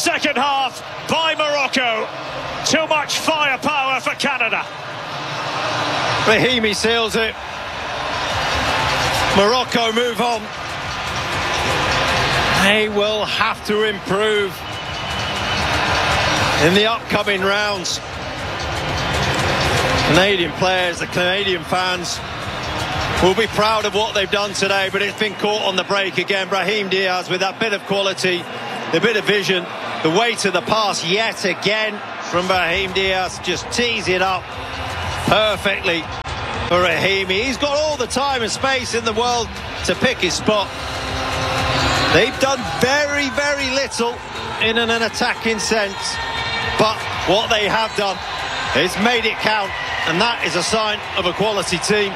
second half by Morocco. Too much firepower for Canada. Brahimi seals it. Morocco move on. They will have to improve in the upcoming rounds. Canadian players, the Canadian fans will be proud of what they've done today, but it's been caught on the break again. Brahim Diaz with that bit of quality, the bit of vision, the weight of the pass yet again from Brahim Diaz. Just tees it up perfectly for Rahimi. He's got all the time and space in the world to pick his spot. They've done very, very little in an attacking sense, but what they have done is made it count, and that is a sign of a quality team.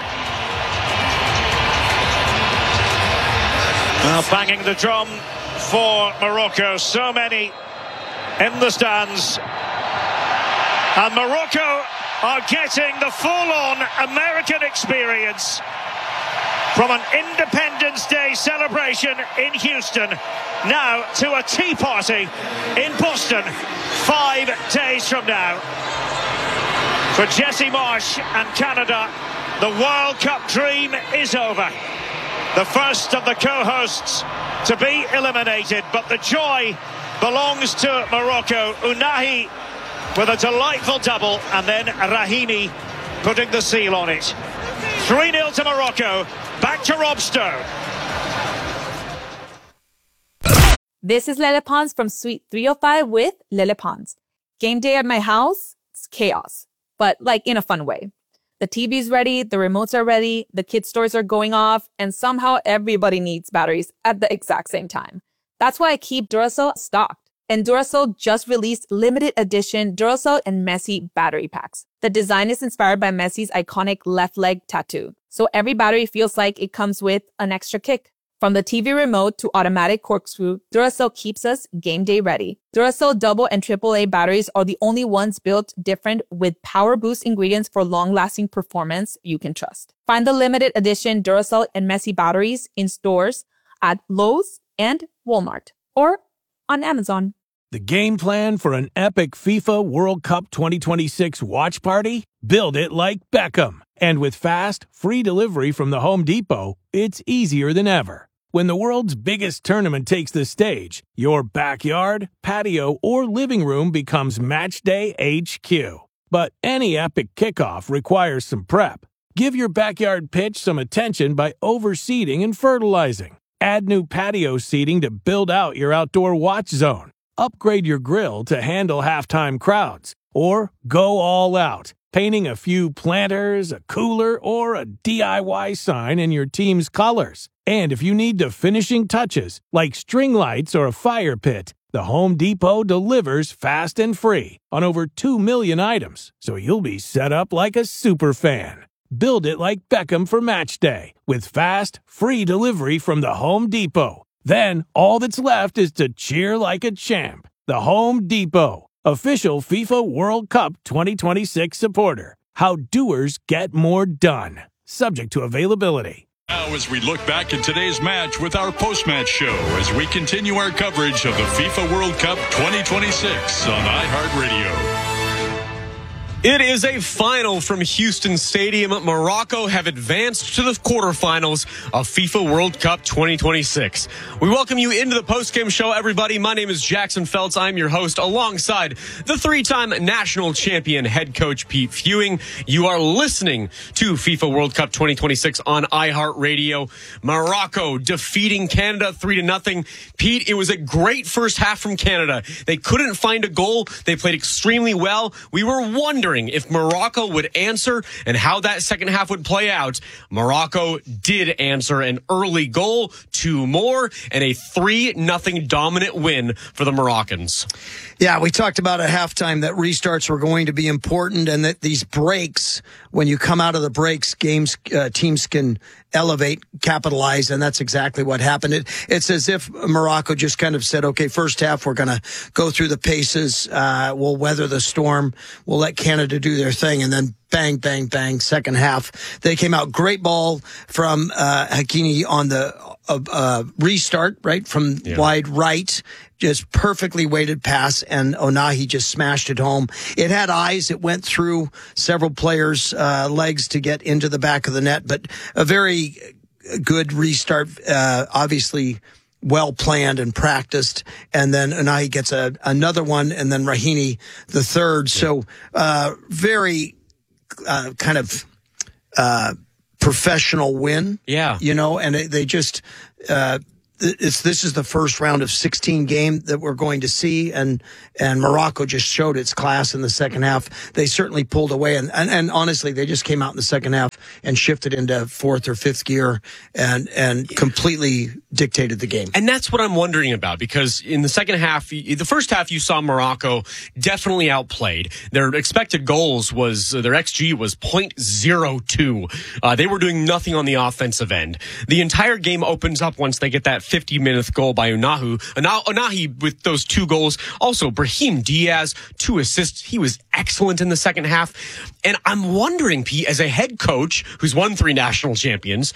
Well, banging the drum for Morocco, so many in the stands, and Morocco are getting the full-on American experience from an Independence Day celebration in Houston now to a tea party in Boston 5 days from now. For Jesse Marsh and Canada, the World Cup dream is over. The first of the co-hosts to be eliminated, but the joy belongs to Morocco. Ounahi with a delightful double, and then Rahimi putting the seal on it. 3-0 to Morocco. Back to Rob Stone. This is Lele Pons from Suite 305 with Lele Pons. Game day at my house, it's chaos, but like in a fun way. The TV's ready, the remotes are ready, the kids' toys are going off, and somehow everybody needs batteries at the exact same time. That's why I keep Duracell stocked. And Duracell just released limited edition Duracell and Messi battery packs. The design is inspired by Messi's iconic left leg tattoo. So every battery feels like it comes with an extra kick. From the TV remote to automatic corkscrew, Duracell keeps us game day ready. Duracell double and AAA batteries are the only ones built different with power boost ingredients for long-lasting performance you can trust. Find the limited edition Duracell and Messi batteries in stores at Lowe's and Walmart or on Amazon. The game plan for an epic FIFA World Cup 2026 watch party? Build it like Beckham. And with fast, free delivery from the Home Depot, it's easier than ever. When the world's biggest tournament takes the stage, your backyard, patio, or living room becomes Matchday HQ. But any epic kickoff requires some prep. Give your backyard pitch some attention by overseeding and fertilizing. Add new patio seating to build out your outdoor watch zone. Upgrade your grill to handle halftime crowds. Or go all out, painting a few planters, a cooler, or a DIY sign in your team's colors. And if you need the finishing touches, like string lights or a fire pit, the Home Depot delivers fast and free on over 2 million items, so you'll be set up like a super fan. Build it like Beckham for Match Day with fast, free delivery from the Home Depot. Then all that's left is to cheer like a champ. The Home Depot, official FIFA World Cup 2026 supporter. How doers get more done. Subject to availability. Now as we look back at today's match with our post-match show as we continue our coverage of the FIFA World Cup 2026 on iHeartRadio. It is a final from Houston Stadium. Morocco have advanced to the quarterfinals of FIFA World Cup 2026. We welcome you into the postgame show, everybody. My name is Jackson Feltz. I'm your host alongside the three-time national champion head coach Pete Fewing. You are listening to FIFA World Cup 2026 on iHeartRadio. Morocco defeating Canada 3-0. Pete, it was a great first half from Canada. They couldn't find a goal. They played extremely well. We were wondering if Morocco would answer and how that second half would play out. Morocco did answer, an early goal, 2 more, and a 3-0 dominant win for the Moroccans. Yeah, we talked about at halftime that restarts were going to be important and that these breaks, when you come out of the breaks, teams can elevate, capitalize, and that's exactly what happened. It's as if Morocco just kind of said, okay, first half, we're going to go through the paces, we'll weather the storm, we'll let Canada do their thing, and then bang, bang, bang, second half. They came out, great ball from Hakimi on the restart, right, from wide right, just perfectly weighted pass, and Onahi just smashed it home. It had eyes. It went through several players' legs to get into the back of the net, but a very good restart, obviously well planned and practiced. And then Onahi gets another one, and then Rahimi the third. So very kind of professional win. Yeah. And they just this is the first round of 16 game that we're going to see, and Morocco just showed its class in the second half. They certainly pulled away, and honestly, they just came out in the second half and shifted into fourth or fifth gear and completely dictated the game. And that's what I'm wondering about, because in the second half, the first half, you saw Morocco definitely outplayed. Their expected goals their XG was 0.02. They were doing nothing on the offensive end. The entire game opens up once they get that 50-minute goal by Onahi with those 2 goals. Also, Brahim Diaz, 2 assists. He was excellent in the second half. And I'm wondering, Pete, as a head coach who's won 3 national championships,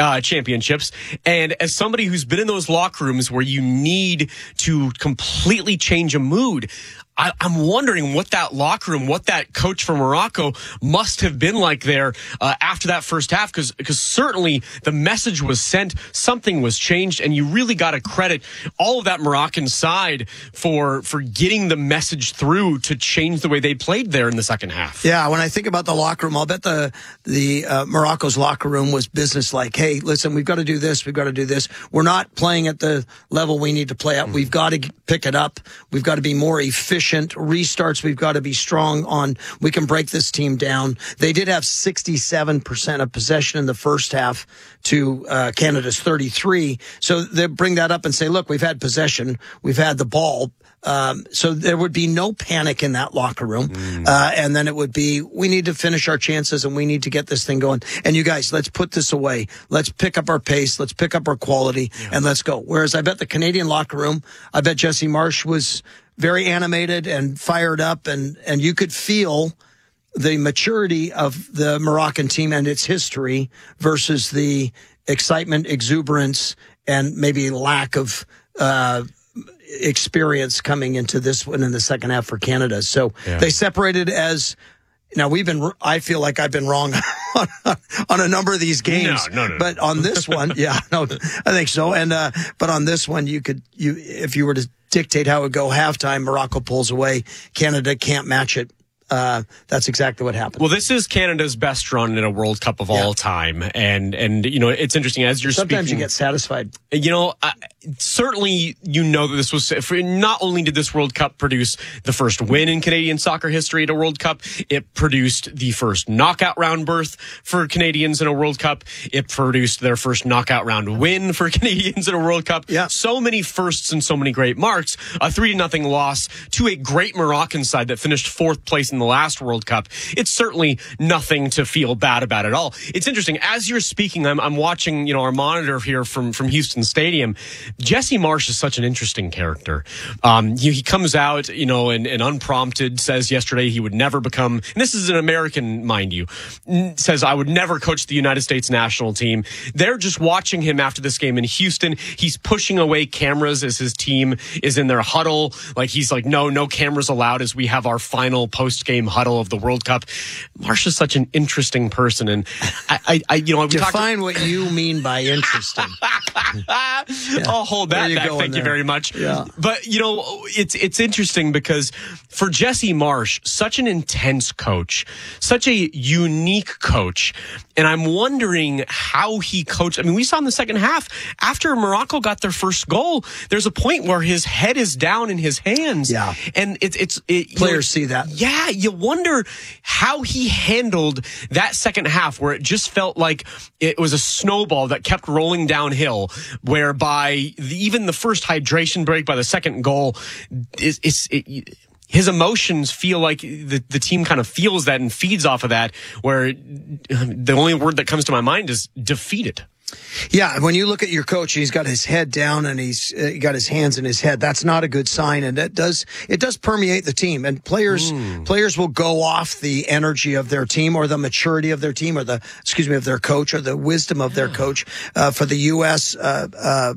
and as somebody who's been in those locker rooms where you need to completely change a mood, I'm wondering what that locker room, what that coach from Morocco must have been like there after that first half, because certainly the message was sent, something was changed, and you really got to credit all of that Moroccan side for getting the message through to change the way they played there in the second half. Yeah, when I think about the locker room, I'll bet the Morocco's locker room was business-like. Hey, listen, we've got to do this, we've got to do this. We're not playing at the level we need to play at. We've got to pick it up. We've got to be more efficient. Restarts, we've got to be strong on. We can break this team down. They did have 67% of possession in the first half to Canada's 33. So they bring that up and say, look, we've had possession. We've had the ball. So there would be no panic in that locker room. And then it would be, we need to finish our chances and we need to get this thing going. And you guys, let's put this away. Let's pick up our pace. Let's pick up our quality and let's go. Whereas I bet the Canadian locker room, I bet Jesse Marsch was very animated and fired up, and you could feel the maturity of the Moroccan team and its history versus the excitement, exuberance, and maybe lack of experience coming into this one in the second half for Canada. So they separated as... Now, I feel like I've been wrong on a number of these games. No. But on this one, I think so. And, but on this one, if you were to dictate how it would go halftime, Morocco pulls away. Canada can't match it. That's exactly what happened. Well, this is Canada's best run in a World Cup of all time. And it's interesting as you're Sometimes speaking. You get satisfied. Certainly, that this was, not only did this World Cup produce the first win in Canadian soccer history at a World Cup, it produced the first knockout round berth for Canadians in a World Cup. It produced their first knockout round win for Canadians in a World Cup. Yeah. So many firsts and so many great marks. A 3-0 loss to a great Moroccan side that finished 4th place in the last World Cup. It's certainly nothing to feel bad about at all. It's interesting. As you're speaking, I'm watching, our monitor here from Houston Stadium. Jesse Marsch is such an interesting character. He comes out, and unprompted says yesterday he would never become, and this is an American, mind you, says I would never coach the United States national team. They're just watching him after this game in Houston. He's pushing away cameras as his team is in their huddle. Like he's like, no cameras allowed as we have our final post-game huddle of the World Cup. Marsch is such an interesting person, and I define what you mean by interesting. I'll hold that back. Thank you very much. Yeah. But it's interesting because for Jesse Marsch, such an intense coach, such a unique coach, and I'm wondering how he coached. I mean, we saw in the second half after Morocco got their first goal, there's a point where his head is down in his hands. Yeah, and players see that. Yeah, you wonder how he handled that second half where it just felt like it was a snowball that kept rolling downhill, whereby even the first hydration break by the second goal his emotions feel like the team kind of feels that and feeds off of that, where the only word that comes to my mind is defeated. Yeah, when you look at your coach, he's got his head down and he's got his hands in his head. That's not a good sign, and it does permeate the team. And players will go off the energy of their team or the maturity of their team or of their coach or the wisdom of their coach. For the U.S.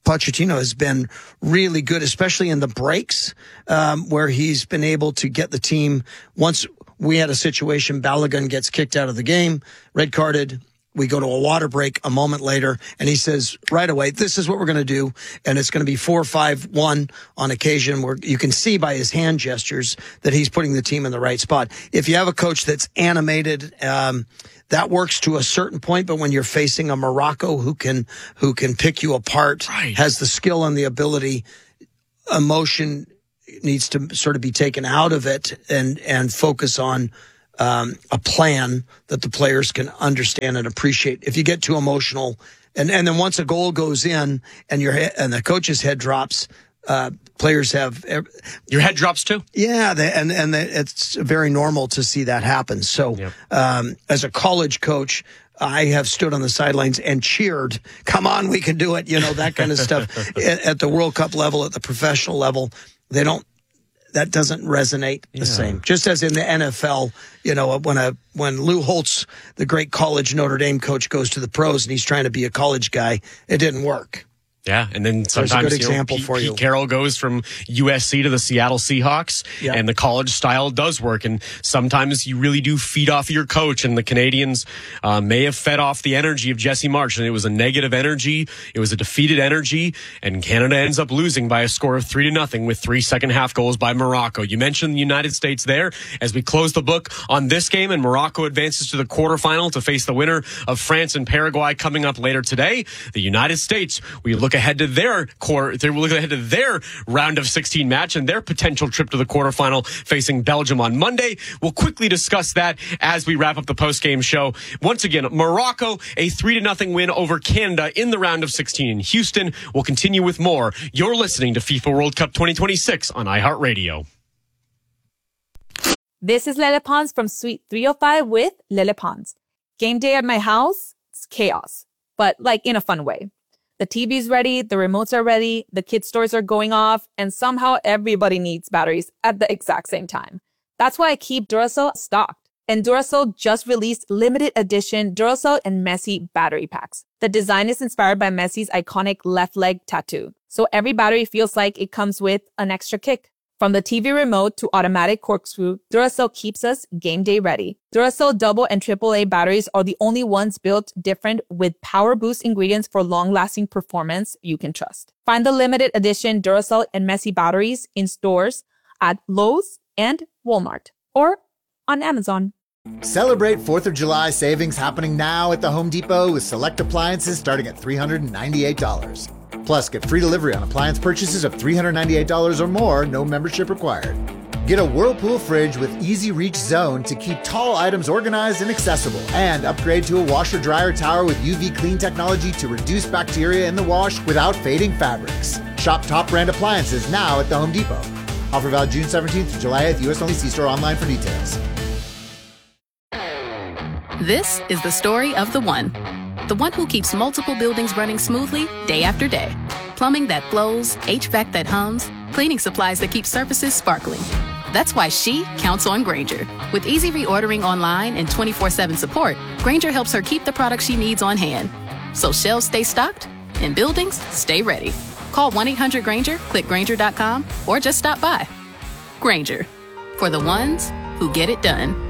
Pochettino has been really good, especially in the breaks, where he's been able to get the team. Once we had a situation, Balogun gets kicked out of the game, red carded. We go to a water break a moment later, and he says right away, this is what we're going to do. And it's going to be 4-5-1 on occasion, where you can see by his hand gestures that he's putting the team in the right spot. If you have a coach that's animated, that works to a certain point. But when you're facing a Morocco who can pick you apart, has the skill and the ability, emotion needs to sort of be taken out of it and focus on a plan that the players can understand and appreciate. If you get too emotional, and then once a goal goes in and the coach's head drops, players have your head drops too. Yeah, it's very normal to see that happen. So, as a college coach, I have stood on the sidelines and cheered, "Come on, we can do it!" That kind of stuff. At the World Cup level, at the professional level, that doesn't resonate the same. Just as in the NFL, when Lou Holtz, the great college Notre Dame coach, goes to the pros and he's trying to be a college guy, it didn't work. Yeah, and then sometimes Pete Carroll goes from USC to the Seattle Seahawks, and the college style does work. And sometimes you really do feed off of your coach, and the Canadians may have fed off the energy of Jesse Marsch, and it was a negative energy. It was a defeated energy, and Canada ends up losing by a score of 3-0 with 3 second-half goals by Morocco. You mentioned the United States there. As we close the book on this game, and Morocco advances to the quarterfinal to face the winner of France and Paraguay coming up later today. The United States, we look ahead to their round of 16 match and their potential trip to the quarterfinal facing Belgium on Monday. We'll quickly discuss that as we wrap up the post-game show. Once again, Morocco, a 3-0 win over Canada in the round of 16 in Houston. We'll continue with more. You're listening to FIFA World Cup 2026 on iHeartRadio. This is Lele Pons from Suite 305 with Lele Pons. Game day at my house, it's chaos, but in a fun way. The TV's ready, the remotes are ready, the kids' toys are going off, and somehow everybody needs batteries at the exact same time. That's why I keep Duracell stocked. And Duracell just released limited edition Duracell and Messi battery packs. The design is inspired by Messi's iconic left leg tattoo. So every battery feels like it comes with an extra kick. From the TV remote to automatic corkscrew, Duracell keeps us game day ready. Duracell double and AAA batteries are the only ones built different with power boost ingredients for long-lasting performance you can trust. Find the limited edition Duracell and Messi batteries in stores at Lowe's and Walmart or on Amazon. Celebrate 4th of July savings happening now at the Home Depot with select appliances starting at $398. Plus, get free delivery on appliance purchases of $398 or more, no membership required. Get a Whirlpool fridge with Easy Reach Zone to keep tall items organized and accessible. And upgrade to a washer-dryer tower with UV clean technology to reduce bacteria in the wash without fading fabrics. Shop top brand appliances now at the Home Depot. Offer valid June 17th to July 8th, U.S. only. See store online for details. This is the story of the one who keeps multiple buildings running smoothly day after day. Plumbing that flows, HVAC that hums, cleaning supplies that keep surfaces sparkling. That's why she counts on Grainger. With easy reordering online and 24/7 support, Grainger helps her keep the products she needs on hand. So shelves stay stocked and buildings stay ready. Call 1-800-GRAINGER, click Grainger.com, or just stop by. Grainger, for the ones who get it done.